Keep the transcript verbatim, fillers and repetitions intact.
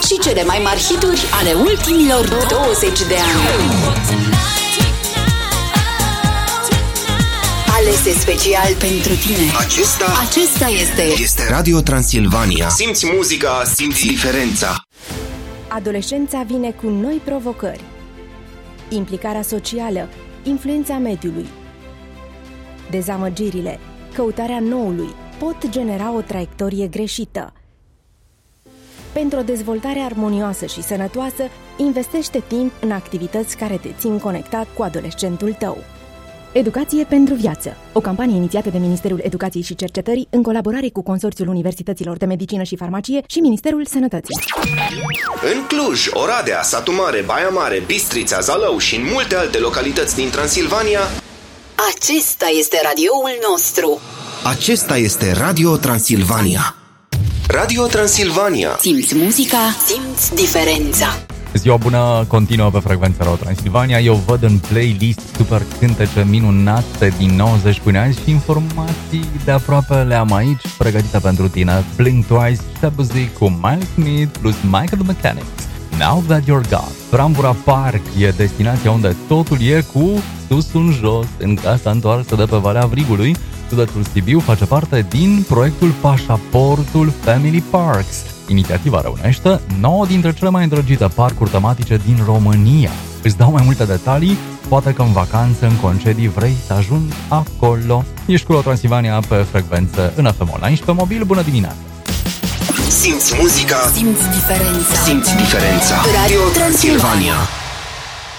și cele mai mari hituri ale ultimilor douăzeci de ani. Alese special pentru tine. Acesta, Acesta este este Radio Transilvania. Simți muzica, simți diferența. Adolescența vine cu noi provocări. Implicarea socială, influența mediului. Dezamăgirile, căutarea noului pot genera o traiectorie greșită. Pentru o dezvoltare armonioasă și sănătoasă, investește timp în activități care te țin conectat cu adolescentul tău. Educație pentru viață, o campanie inițiată de Ministerul Educației și Cercetării în colaborare cu Consorțiul Universităților de Medicină și Farmacie și Ministerul Sănătății. În Cluj, Oradea, Satu Mare, Baia Mare, Bistrița, Zalău și în multe alte localități din Transilvania, Acesta este radioul nostru. acesta este Radio Transilvania. Radio Transilvania. Simți muzica, simți diferența. Ziua bună continuă pe frecvența Radio Transilvania. Eu văd în playlist super cântece minunate din nouăzeci până azi și informații de aproape le am aici pregătite pentru tine. Blink Twice, Shabuzi cu Miles Smith plus Michael the Mechanic. Now That You're Gone. Brambura Park e destinația unde totul e cu sus în jos, în casa întoarsă de pe Valea Vrigului. Județul Sibiu face parte din proiectul Pașaportul Family Parks. Inițiativa reunește nouă dintre cele mai îndrăgite parcuri tematice din România. Îți dau mai multe detalii, poate că în vacanță, în concedii vrei să ajungi acolo. Ești cu Transilvania pe frecvență în F M Online și pe mobil. Bună dimineața! Simți muzica, Simți diferența. simți diferența. Radio Transilvania.